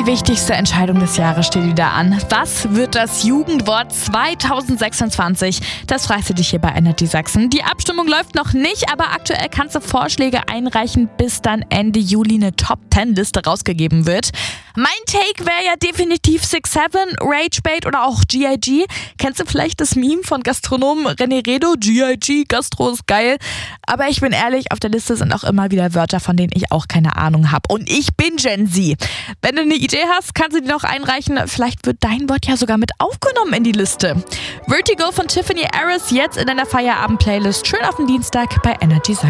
wichtigste Entscheidung des Jahres steht wieder an. Was wird das Jugendwort 2026? Das fragst du dich hier bei Energy Sachsen. Die Abstimmung läuft noch nicht, aber aktuell kannst du Vorschläge einreichen, bis dann Ende Juli eine Top-10-Liste rausgegeben wird. Mein Take wäre ja definitiv 6-7, Ragebait oder auch G.I.G. Kennst du vielleicht das Meme von Gastronomen René Redo? G.I.G. Gastro ist geil. Aber ich bin ehrlich, auf der Liste sind auch immer wieder Wörter, von denen ich auch keine Ahnung habe. Und ich bin Gen Z. Wenn du eine Idee hast, kannst du die noch einreichen. Vielleicht wird dein Wort ja sogar mit aufgenommen in die Liste. Vertigo von Tiffany Harris jetzt in deiner Feierabend-Playlist. Schön auf den Dienstag bei Energy Sachsen.